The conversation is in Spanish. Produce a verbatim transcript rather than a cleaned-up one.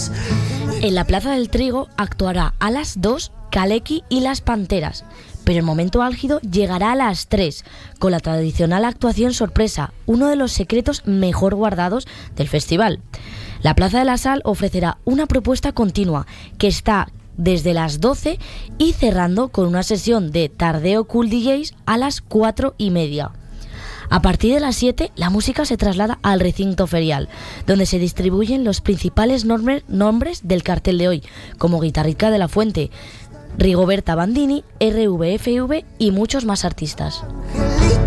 En la Plaza del Trigo actuará a las dos Kaleki y Las Panteras, pero el momento álgido llegará a las tres, con la tradicional actuación sorpresa, uno de los secretos mejor guardados del festival. La Plaza de la Sal ofrecerá una propuesta continua que está desde las doce y cerrando con una sesión de Tardeo Cool D Js a las cuatro y media. A partir de las siete, la música se traslada al recinto ferial, donde se distribuyen los principales nombre, nombres del cartel de hoy, como Guitarrica de la Fuente, Rigoberta Bandini, R V F V y muchos más artistas.